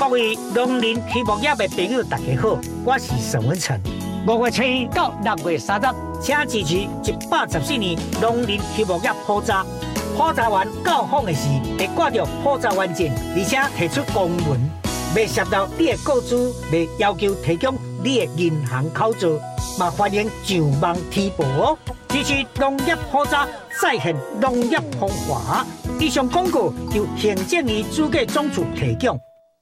各位农林渔牧业的朋友，大家好，我是沈文成。5月7日到6月30日，请支持114年农林渔牧业普查。普查员到访的时，会挂着普查员证，而且提出公文，未涉到你的个资，未要求提供你的银行口座，嘛欢迎上网提报哦。支持农业普查，再现农业风华。以上广告由行政院主计总处提供。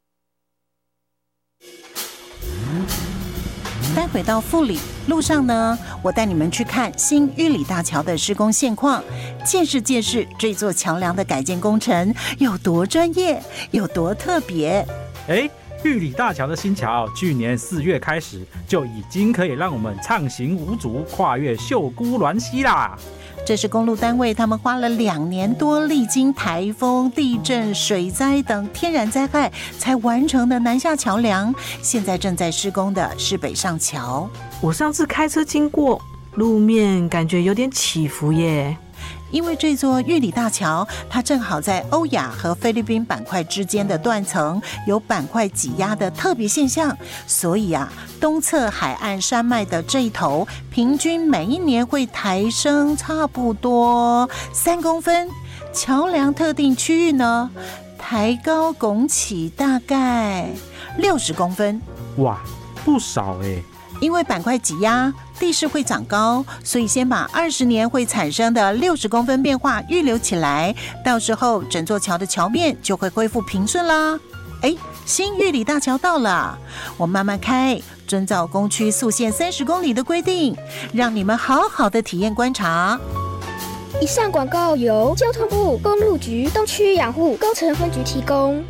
待会到富里路上呢，我带你们去看新玉里大桥的施工现况，见识见识这座桥梁的改建工程有多专业，有多特别。 玉里大桥的新桥，去年4月开始就已经可以让我们畅行无阻，跨越秀姑峦溪啦。 这是公路单位他们花了2年多，历经台风、地震、水灾等天然灾害才完成的南下桥梁。现在正在施工的是北上桥。 我上次开车经过，路面感觉有点起伏耶。 因为这座玉里大桥，它正好在欧亚和菲律宾板块之间的断层，有板块挤压的特别现象，所以东侧海岸山脉的这一头，平均每一年会抬升差不多3公分。桥梁特定区域呢，抬高拱起大概60公分。 哇，不少耶。 因为板块挤压，地势会长高，所以先把20年会产生的60公分变化预留起来，到时候整座桥的桥面就会恢复平顺啦。新玉里大桥到了，我慢慢开，遵照公区速限30公里的规定，让你们好好的体验观察。 以上广告由交通部公路局东区养护工程分局提供。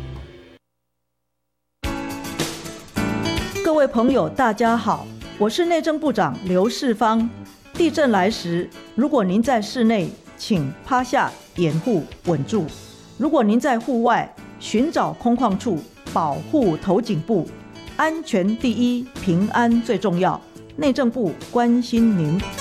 各位朋友，大家好。我是内政部长刘世芳。地震来时，如果您在室内，请趴下掩护稳住；如果您在户外，寻找空旷处保护头颈部。安全第一，平安最重要。内政部关心您。